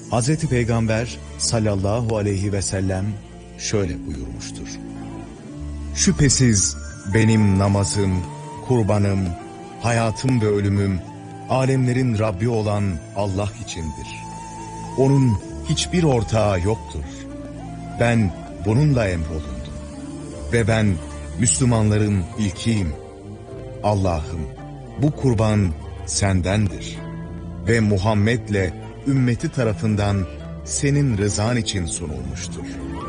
Hazreti Peygamber sallallahu aleyhi ve sellem şöyle buyurmuştur. Şüphesiz benim namazım, kurbanım, hayatım ve ölümüm, alemlerin Rabbi olan Allah içindir. Onun hiçbir ortağı yoktur. Ben bununla emrolundum. Ve ben Müslümanların ilkiyim. Allah'ım, bu kurban sendendir. Ve Muhammed'le ümmeti tarafından senin rızan için sunulmuştur.